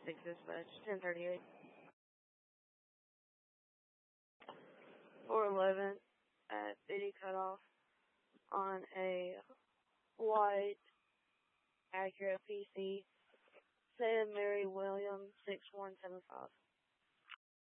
6 dispatch, 1038. 411 at Biddy Cutoff on a white Acura PC, Sam Mary Williams 6175.